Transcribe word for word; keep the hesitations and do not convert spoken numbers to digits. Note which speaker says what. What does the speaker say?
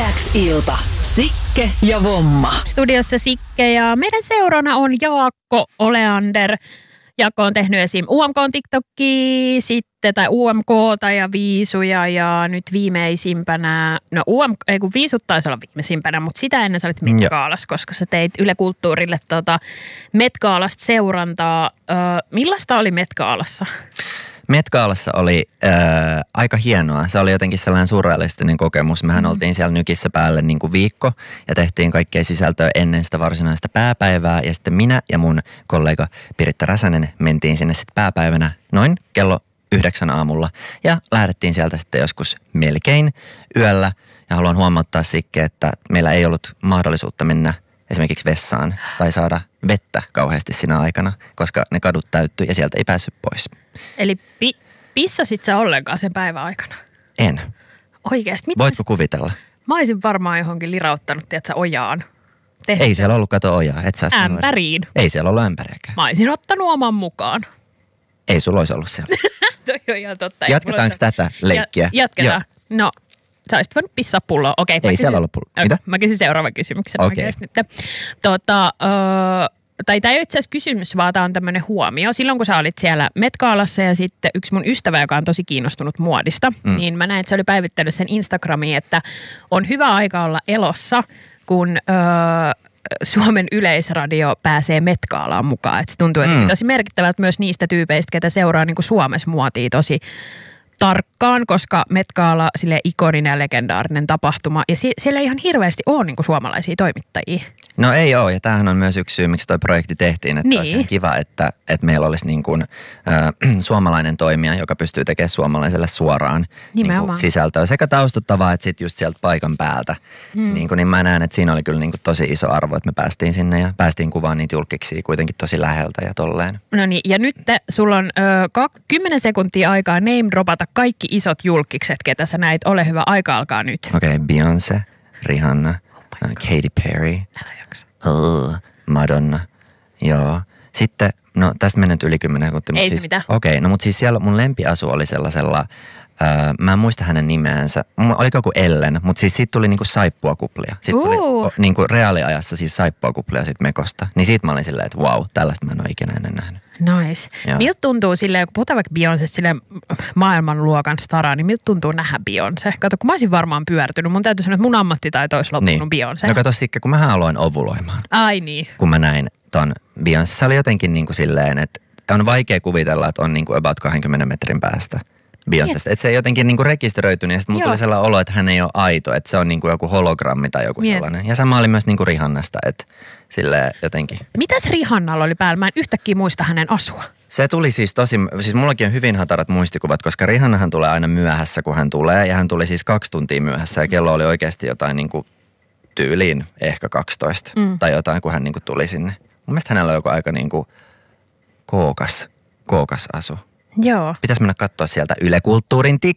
Speaker 1: X-ilta. Sikke ja Vomma.
Speaker 2: Studiossa Sikke ja meidän seurana on Jaakko Oleander. Jaakko on tehnyt esim. U M K:n TikTokia, sitten tai U M K:ta ja Viisuja ja nyt viimeisimpänä, no U M, ei kun Viisut taisi olla viimeisimpänä, mutta sitä ennen sä olit Met Galassa, koska sä teit Yle Kulttuurille tota Met Galasta seurantaa. Ö, millaista oli Met Galassa?
Speaker 3: Met Galassa oli äh, aika hienoa. Se oli jotenkin sellainen surrealistinen kokemus. Mehän mm. oltiin siellä nykissä päälle niin kuin viikko ja tehtiin kaikkea sisältöä ennen sitä varsinaista pääpäivää. Ja sitten minä ja mun kollega Piritta Räsänen mentiin sinne sitten pääpäivänä noin kello yhdeksän aamulla. Ja lähdettiin sieltä sitten joskus melkein yöllä. Ja haluan huomauttaa Sikke, että meillä ei ollut mahdollisuutta mennä esimerkiksi vessaan tai saada vettä kauheasti siinä aikana, koska ne kadut täyttyi ja sieltä ei päässyt pois.
Speaker 2: Eli pi- pissasit sä ollenkaan sen päivän aikana?
Speaker 3: En.
Speaker 2: Oikeasti?
Speaker 3: Voitko kuvitella?
Speaker 2: Mä olisin varmaan johonkin lirauttanut, tiedätkö, ojaan. Tehty.
Speaker 3: Ei siellä ollut kato ojaa, et saa
Speaker 2: ämpäriin.
Speaker 3: Ei siellä ollut ämpäriäkään.
Speaker 2: Mä olisin ottanut oman mukaan.
Speaker 3: Ei sulla olisi ollut siellä.
Speaker 2: Toi on ihan totta.
Speaker 3: Jatketaanko tätä leikkiä?
Speaker 2: Ja, jatketaan. Joo. No, sä olisit voinut pissaa pulloa. Okei,
Speaker 3: ei
Speaker 2: kysyn,
Speaker 3: siellä ollut pulloa. Mitä?
Speaker 2: Mä kysyn seuraavan kysymyksen.
Speaker 3: Okei.
Speaker 2: Okay. Tota, ö, tai tämä ei ole itse asiassa kysymys, vaan tämä on tämmöinen huomio. Silloin kun sä olit siellä Met Galassa ja sitten yksi mun ystävä, joka on tosi kiinnostunut muodista, mm. niin mä näin, että se oli päivittänyt sen Instagramiin, että on hyvä aika olla elossa, kun ö, Suomen Yleisradio pääsee Met Galaan mukaan. Et se tuntuu, että mm. tosi merkittävältä myös niistä tyypeistä, ketä seuraa niin kuin Suomessa muotia tosi tarkkaan, koska Met Gala silleen ikoninen ja legendaarinen tapahtuma. Ja sie- siellä ei ihan hirveästi ole niin kuin suomalaisia toimittajia.
Speaker 3: No ei ole, ja tämähän on myös yksi syy, miksi toi projekti tehtiin. Että niin. Olisi kiva, että, että meillä olisi niin kuin, äh, suomalainen toimija, joka pystyy tekemään suomalaiselle suoraan niin kuin sisältöä. Sekä taustuttavaa, että sitten just sieltä paikan päältä. Hmm. Niin, kuin, niin mä näen, että siinä oli kyllä niin kuin tosi iso arvo, että me päästiin sinne ja päästiin kuvaan niitä julkiksi kuitenkin tosi läheltä ja tolleen.
Speaker 2: No niin, ja nyt te, sulla on ö, kymmenen sekuntia aikaa name dropata kaikki isot julkikset, ketä sä näit. Ole hyvä, aika alkaa nyt.
Speaker 3: Okei, okay, Beyoncé, Rihanna, oh Katy Perry.
Speaker 2: Älä jaksa.
Speaker 3: Oh, Madonna, joo. Sitten, no tästä meni nyt yli kymmenen sekuntia.
Speaker 2: Ei se
Speaker 3: siis,
Speaker 2: mitään.
Speaker 3: Okei, okay, no mutta siis siellä mun lempiasu oli sellaisella, äh, mä en muista hänen nimeänsä, oliko joku Ellen, mutta siis siitä tuli niinku saippuakuplia. Sitten tuli o, niinku reaaliajassa siis saippuakuplia sit Mekosta. Niin siitä mä olin silleen, että vau, tällaista mä en ole ikinä ennen nähnyt.
Speaker 2: Nice.
Speaker 3: Joo. Miltä
Speaker 2: tuntuu silleen, kun puhutaan vaikka Beyoncésta silleen maailmanluokan staraa, niin miltä tuntuu nähdä Beyoncé? Kato, kun mä olisin varmaan pyörtynyt, mun täytyy sanoa, että mun ammattitaito olisi loppunut niin. Beyoncé.
Speaker 3: No kato Sikke, kun mähän aloin ovuloimaan.
Speaker 2: Ai niin.
Speaker 3: Kun mä näin ton Beyoncé, se oli jotenkin niin kuin silleen, että on vaikea kuvitella, että on niin kuin about kaksikymmentä metrin päästä Beyoncésta. Että se ei jotenkin niin kuin rekisteröitynyt ja sitten mulla tuli sellainen olo, että hän ei ole aito, että se on niin kuin joku hologrammi tai joku Miet. sellainen. Ja sama oli myös niin kuin Rihannasta, että silleen jotenkin.
Speaker 2: Mitäs Rihannalla oli päällä? Mä en yhtäkkiä muista hänen asua.
Speaker 3: Se tuli siis tosi, siis mullakin on hyvin hatarat muistikuvat, koska Rihannahan tulee aina myöhässä, kun hän tulee. Ja hän tuli siis kaksi tuntia myöhässä ja kello oli oikeasti jotain niin kuin tyyliin ehkä kaksitoista mm. tai jotain, kun hän niin kuin tuli sinne. Mun mielestä hänellä on joku aika niin kuin kookas, kookas asu.
Speaker 2: Joo.
Speaker 3: Pitäisi mennä katsoa sieltä Yle Kulttuurin